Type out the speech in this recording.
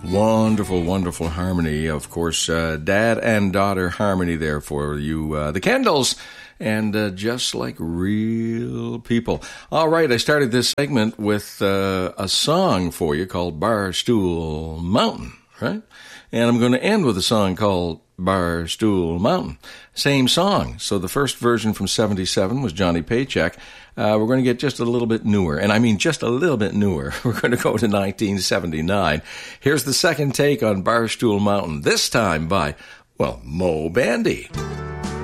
Wonderful, wonderful harmony. Of course, dad and daughter harmony there for you. The Kendalls, and just like real people. All right, I started this segment with a song for you called Barstool Mountain, right? And I'm going to end with a song called Barstool Mountain. Same song. So the first version from 77 was Johnny Paycheck. We're going to get just a little bit newer. And I mean just a little bit newer. We're going to go to 1979. Here's the second take on Barstool Mountain, this time by, well, Moe Bandy.